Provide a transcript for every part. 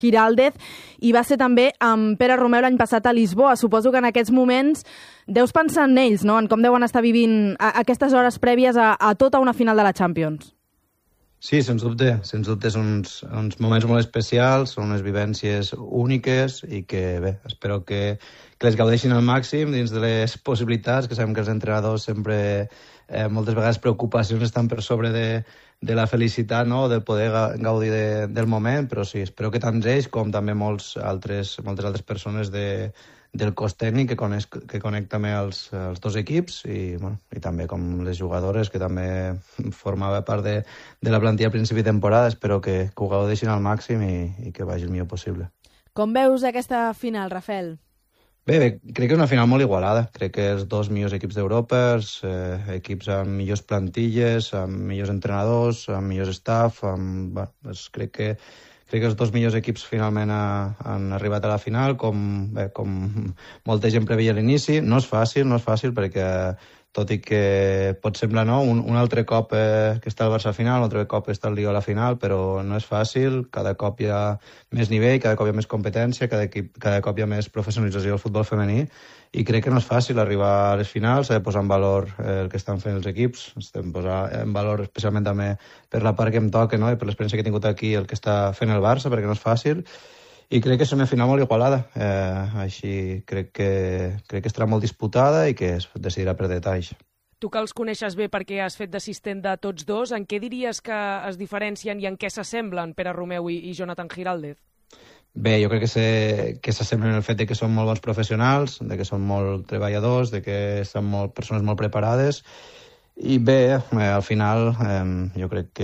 Giraldez, i va ser també amb Pere Romeu l'any passat a Lisboa. Suposo que en aquests moments deus pensar en ells, no? En com deuen estar vivint aquestes hores prèvies a tota una final de la Champions. Sí, sens dubte. Sens dubte són uns moments molt especials, són unes vivències úniques i que, bé, espero que les gaudeixin al màxim dins de les possibilitats, que sabem que els entrenadors sempre moltes vegades preocupacions estan per sobre de la felicitat, no?, de poder gaudir del moment, però sí, espero que tant ells com també moltes altres persones del cos tècnic que conec també els dos equips i també com les jugadores que també formava part de la plantilla a principi de temporada, espero que ho gaudeixin al màxim i que vagi el millor possible. Com veus aquesta final, Rafel? Bé, crec que és una final molt igualada. Crec que els dos millors equips d'Europa, equips amb millors plantilles, amb millors entrenadors, amb millors staff. Crec que els dos millors equips finalment han arribat a la final, com molta gent preveia a l'inici. No és fàcil perquè tot i que pot semblar un altre cop que està el Barça a la final, un altre cop que està el Lió a la final, però no és fàcil. Cada cop hi ha més nivell, cada cop hi ha més competència, cada cop hi ha més professionalització del futbol femení, i crec que no és fàcil arribar a les finals. S'ha de posar en valor el que estan fent els equips, s'ha de posar en valor especialment també per la part que em toca, no?, i per l'experiència que he tingut aquí el que està fent el Barça, perquè no és fàcil. I crec que és una final molt igualada. Així crec que estarà molt disputada i que es decidirà per detalls. Tu que els coneixes bé perquè has fet d'assistent de tots dos, en què diries que es diferencien i en què s'assemblen Pere Romeu i Jonathan Giraldez? Bé, jo crec que s'assemblen en el fet de que són molt bons professionals, de que són molt treballadors, de que són persones molt preparades. I bé, al final jo crec que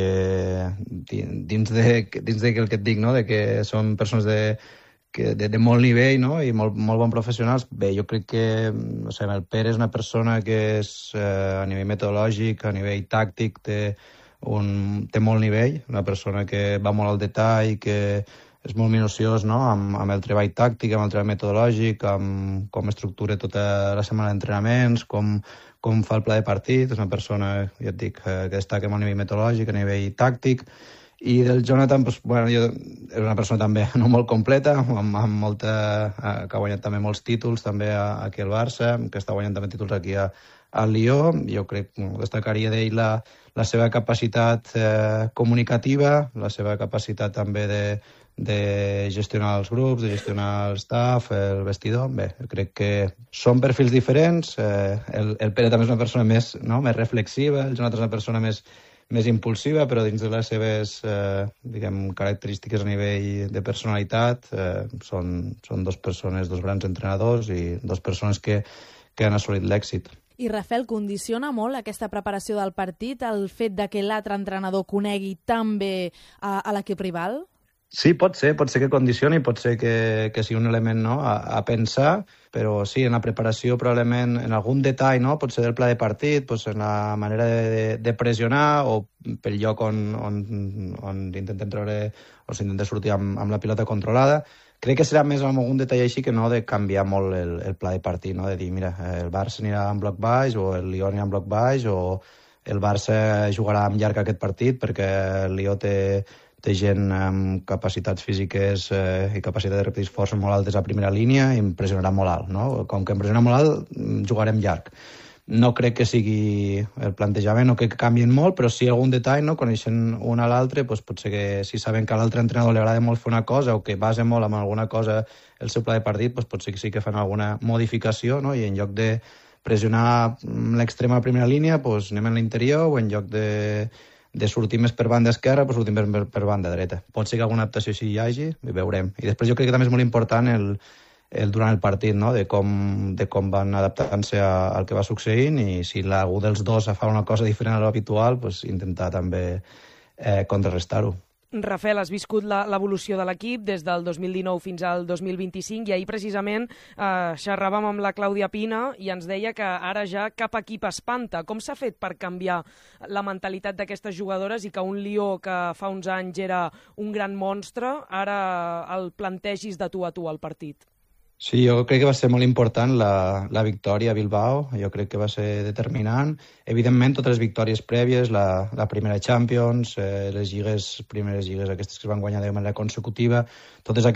dins de el que et dic, no?, de que són persones de molt nivell, no?, i molt bons professionals, bé, jo crec que el Pere és una persona que és a nivell metodològic, a nivell tàctic, té molt nivell, una persona que va molt al detall, que és molt minuciós, no?, amb el treball tàctic, amb el treball metodològic, amb com estructura tota la setmana d'entrenaments, com fa el pla de partit. És una persona, ja et dic, que destaca a nivell metodològic, a nivell tàctic. I del Jonathan, és una persona també no molt completa, que ha guanyat també molts títols també aquí al Barça, que està guanyant també títols aquí al Lió. Jo crec que destacaria d'ell la seva capacitat comunicativa, la seva capacitat també de gestionar els grups, de gestionar el staff, el vestidor. Bé, crec que són perfils diferents. El Pere també és una persona més reflexiva, el Jonathan és una persona més impulsiva, però dins de les seves característiques a nivell de personalitat són dos persones, dos grans entrenadors i dos persones que han assolit l'èxit. I Rafel, condiciona molt aquesta preparació del partit el fet de que l'altre entrenador conegui tan bé a l'equip rival? Sí, pot ser que condicioni, pot ser que sigui un element a pensar, però sí, en la preparació probablement en algun detall, pot ser del pla de partit, en la manera de pressionar o pel lloc on intentem treure o s'intenta sortir amb la pilota controlada. Crec que serà més amb algun detall així que no de canviar molt el pla de partit, de dir, mira, el Barça anirà en bloc baix o el Lió anirà en bloc baix o el Barça jugarà amb llarg aquest partit perquè el Lió té gent amb capacitats físiques i capacitat de repetits forts molt altes a primera línia i em pressionarà molt alt, no? Com que em pressiona molt alt, jugarem llarg. No crec que sigui el plantejament, no crec que canvien molt, però sí algun detall, coneixent un a l'altre, potser que si saben que a l'altre entrenador li agrada molt fer una cosa o que basa molt en alguna cosa el seu pla de partit, potser que sí que fan alguna modificació, i en lloc de pressionar l'extrema a la primera línia, anem en l'interior, o en lloc de sortir més per banda esquerra, sortim per banda dreta. Pot ser que alguna adaptació així hi hagi, i veurem. I després jo crec que també és molt important durant el partit, de com van adaptant-se al que va succeint, i si algú dels dos fa una cosa diferent a l'habitual, intentar també contrarrestar-ho. Rafel, has viscut l'evolució de l'equip des del 2019 fins al 2025 i ahir precisament xerràvem amb la Clàudia Pina i ens deia que ara ja cap equip espanta. Com s'ha fet per canviar la mentalitat d'aquestes jugadores i que un Lió que fa uns anys era un gran monstre, ara el plantegis de tu a tu al partit? Sí, jo crec que va ser molt important la victòria a Bilbao, jo crec que va ser determinant. Evidentment, totes les victòries prèvies, la primera Champions, les primeres lligues aquestes que es van guanyar de manera consecutiva, totes